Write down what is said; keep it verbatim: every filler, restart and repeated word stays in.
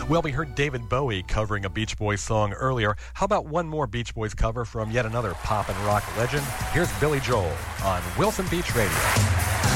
Well, we heard David Bowie covering a Beach Boys song earlier. How about one more Beach Boys cover from yet another pop and rock legend? Here's Billy Joel on Wilson Beach Radio.